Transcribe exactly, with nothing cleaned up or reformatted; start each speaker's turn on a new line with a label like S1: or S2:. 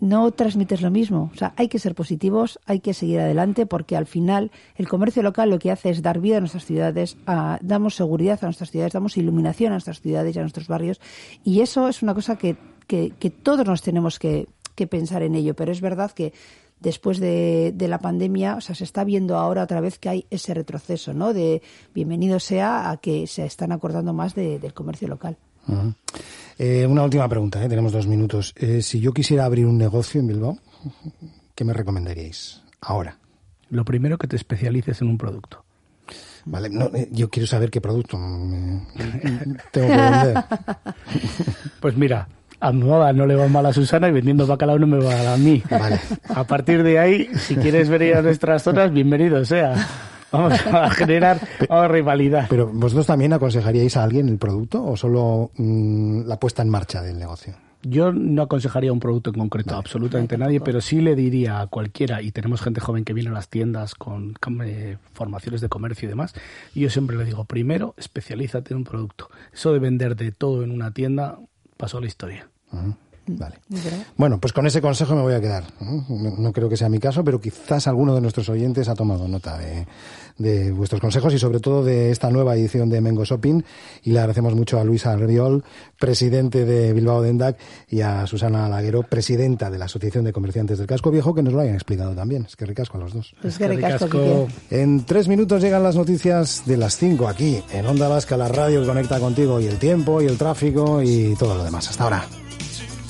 S1: no transmites lo mismo. O sea, hay que ser positivos, hay que seguir adelante, porque al final el comercio local lo que hace es dar vida a nuestras ciudades, a, damos seguridad a nuestras ciudades, damos iluminación a nuestras ciudades y a nuestros barrios, y eso es una cosa que, que, que todos nos tenemos que, que pensar en ello. Pero es verdad que después de, de la pandemia, o sea, se está viendo ahora otra vez que hay ese retroceso, ¿no? De bienvenido sea a que se están acordando más de, del comercio local.
S2: Uh-huh. Eh, una última pregunta, ¿eh? Tenemos dos minutos. Eh, si yo quisiera abrir un negocio en Bilbao, ¿qué me recomendaríais ahora?
S3: Lo primero, que te especialices en un producto.
S2: Vale, no, eh, yo quiero saber qué producto me, tengo que vender.
S3: Pues mira, a mi moda no le va mal a Susana y vendiendo bacalao no me va mal a mí.
S2: Vale.
S3: A partir de ahí, si quieres venir a nuestras zonas, bienvenido sea. Vamos a generar oh, rivalidad.
S2: Pero ¿vosotros también aconsejaríais a alguien el producto o solo mmm, la puesta en marcha del negocio?
S3: Yo no aconsejaría un producto en concreto, vale, absolutamente a nadie, pero sí le diría a cualquiera, y tenemos gente joven que viene a las tiendas con eh, formaciones de comercio y demás, y yo siempre le digo, primero, especialízate en un producto. Eso de vender de todo en una tienda pasó a la historia.
S2: Uh-huh. Vale. Bueno, pues con ese consejo me voy a quedar. No, no creo que sea mi caso, pero quizás alguno de nuestros oyentes ha tomado nota de, de vuestros consejos y sobre todo de esta nueva edición de Mengo Shopping. Y le agradecemos mucho a Luis Albiol, presidente de Bilbao Dendac, y a Susana Laguero, presidenta de la Asociación de Comerciantes del Casco Viejo, que nos lo hayan explicado también. Es que ricasco a los dos.
S1: Es que ricasco.
S2: En tres minutos llegan las noticias de las cinco aquí, en Onda Vasca, la radio que conecta contigo, y el tiempo, y el tráfico, y todo lo demás. Hasta ahora.